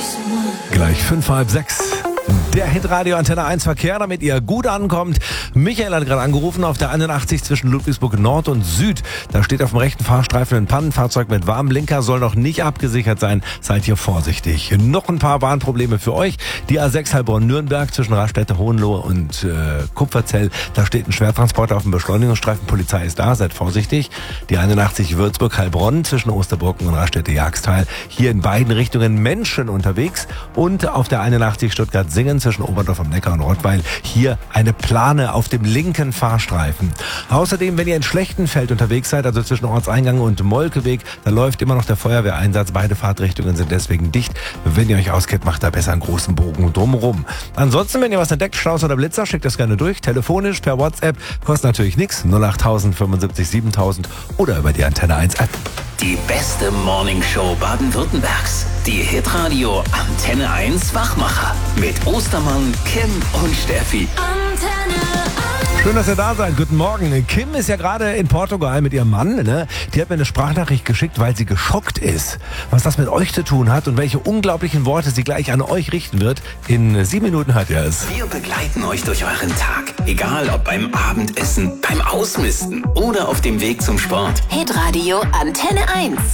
Gleich 5:30. Der Hitradio Antenne 1 Verkehr, damit ihr gut ankommt. Michael hat gerade angerufen auf der 81 zwischen Ludwigsburg Nord und Süd. Da steht auf dem rechten Fahrstreifen ein Pannenfahrzeug mit Warnblinker, soll noch nicht abgesichert sein. Seid hier vorsichtig. Noch ein paar Warnprobleme für euch. Die A6 Heilbronn-Nürnberg zwischen Raststätte, Hohenlohe und Kupferzell. Da steht ein Schwertransporter auf dem Beschleunigungsstreifen. Polizei ist da, seid vorsichtig. Die 81 Würzburg-Heilbronn zwischen Osterburken und Raststätte-Jagsthal. Hier in beiden Richtungen Menschen unterwegs. Und auf der 81 Stuttgart-Singen zwischen Oberdorf am Neckar und Rottweil. Hier eine Plane auf dem linken Fahrstreifen. Außerdem, wenn ihr in Schlechtenfeld unterwegs seid, also zwischen Ortseingang und Molkeweg, da läuft immer noch der Feuerwehreinsatz. Beide Fahrtrichtungen sind deswegen dicht. Wenn ihr euch auskennt, macht da besser einen großen Bogen drumherum. Ansonsten, wenn ihr was entdeckt, Staus oder Blitzer, schickt das gerne durch. Telefonisch, per WhatsApp, kostet natürlich nichts. 08000 75 7000 oder über die Antenne 1 App. Die beste Morningshow Baden-Württembergs. Die Hitradio Antenne 1 Wachmacher. Mit Ostermann, Kim und Steffi. Antenne 1. Schön, dass ihr da seid. Guten Morgen. Kim ist ja gerade in Portugal mit ihrem Mann. Ne? Die hat mir eine Sprachnachricht geschickt, weil sie geschockt ist, was das mit euch zu tun hat und welche unglaublichen Worte sie gleich an euch richten wird. In 7 Minuten hört ihr es. Wir begleiten euch durch euren Tag. Egal ob beim Abendessen, beim Ausmisten oder auf dem Weg zum Sport. Hitradio Antenne 1.